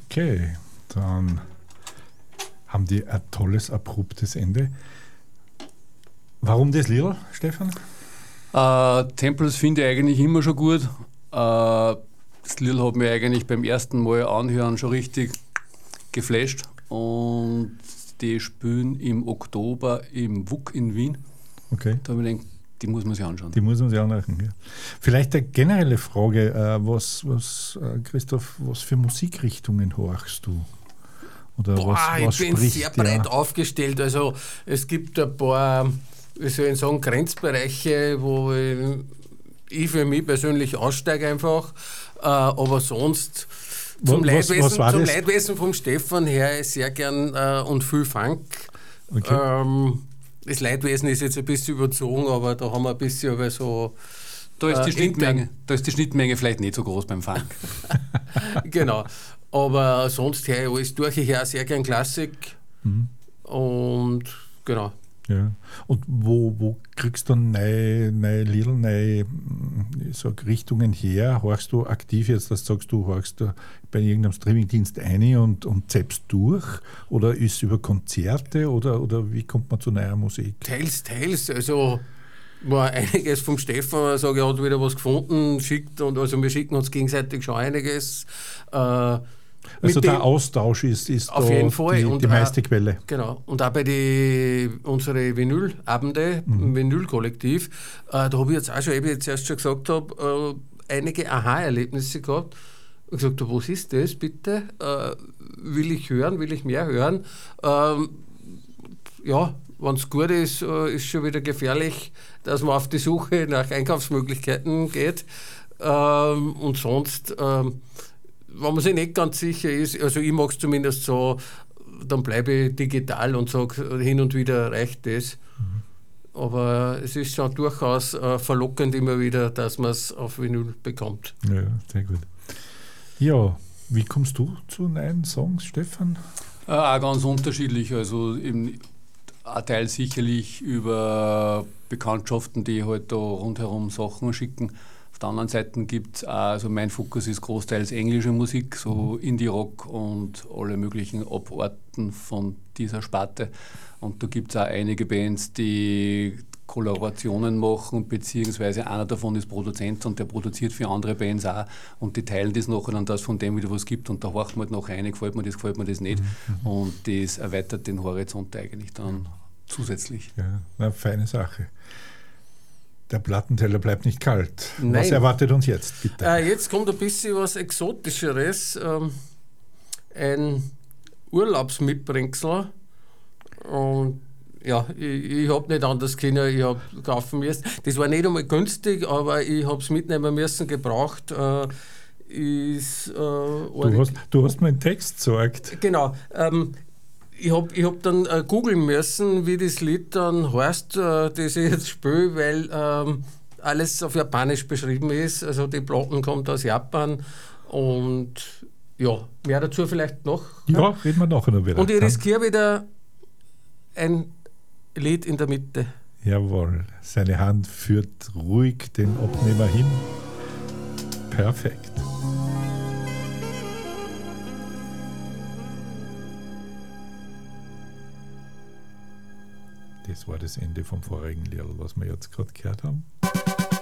Okay, dann haben die ein tolles, abruptes Ende. Warum das Lied, Stefan? Tempels finde ich eigentlich immer schon gut. Das Lied hat mich eigentlich beim ersten Mal anhören schon richtig geflasht. Und die spielen im Oktober im WUK in Wien. Okay. Da habe ich gedacht, die muss man sich anschauen. Die muss man sich anschauen, ja. Vielleicht eine generelle Frage, Christoph, was für Musikrichtungen horchst du? Oder was ich bin spricht sehr breit aufgestellt. Also es gibt ein paar, wie soll ich sagen, Grenzbereiche, wo ich für mich persönlich aussteige einfach. Aber sonst zum Leidwesen vom Stefan her sehr gern und viel Funk. Okay. Das Leidwesen ist jetzt ein bisschen überzogen, aber da haben wir ein bisschen so. Da ist die Schnittmenge vielleicht nicht so groß beim Funk. Genau. Aber sonst her alles durch. Ich höre sehr gern Klassik. Und genau. Ja. Und wo kriegst du dann neue Lieder, neue Richtungen her? Horchst du aktiv jetzt, dass du sagst, du horchst bei irgendeinem Streamingdienst ein und zappst durch? Oder ist es über Konzerte? Oder wie kommt man zu neuer Musik? Teils. Also war einiges vom Stefan, sage, er hat wieder was gefunden, schickt, und also wir schicken uns gegenseitig schon einiges. Also der Austausch ist auf da jeden Fall. Die meiste Quelle. Genau. Und auch bei unsere Vinylabende, im Vinylkollektiv, da habe ich jetzt auch schon, wie ich jetzt erst schon gesagt habe, einige Aha-Erlebnisse gehabt. Ich habe gesagt, was ist das bitte? Will ich mehr hören? Ja, wenn es gut ist, ist schon wieder gefährlich, dass man auf die Suche nach Einkaufsmöglichkeiten geht. Und sonst, wenn man sich nicht ganz sicher ist, also ich mache es zumindest so, dann bleibe ich digital und sage, hin und wieder reicht das. Aber es ist schon durchaus verlockend immer wieder, dass man es auf Vinyl bekommt. Ja, sehr gut. Ja, wie kommst du zu neuen Songs, Stefan? Auch ganz unterschiedlich. Also ein Teil sicherlich über Bekanntschaften, die halt da rundherum Sachen schicken. Auf der anderen Seite gibt es auch, also mein Fokus ist großteils englische Musik, so Indie-Rock und alle möglichen Abarten von dieser Sparte. Und da gibt es auch einige Bands, die Kollaborationen machen, beziehungsweise einer davon ist Produzent und der produziert für andere Bands auch und die teilen das nachher dann, dass von dem wieder was gibt und da horcht man halt nachher rein, gefällt mir das nicht und das erweitert den Horizont eigentlich dann zusätzlich. Ja, eine feine Sache. Der Plattenteller bleibt nicht kalt. Nein. Was erwartet uns jetzt, bitte? Jetzt kommt ein bisschen was Exotischeres. Ein Urlaubsmitbringsel. Und ja, ich habe nicht anders können, ich habe kaufen müssen. Das war nicht einmal günstig, aber ich habe es mitnehmen müssen, gebraucht. Du hast mir einen Text gesagt. Genau. Ich hab dann googeln müssen, wie das Lied dann heißt, das ich jetzt spiele, weil alles auf Japanisch beschrieben ist. Also die Platten kommt aus Japan und ja, mehr dazu vielleicht noch. Ja, reden wir nachher noch wieder. Und ich riskiere wieder ein Lied in der Mitte. Jawohl, seine Hand führt ruhig den Abnehmer hin. Perfekt. Das war das Ende vom vorigen Lied, was wir jetzt gerade gehört haben.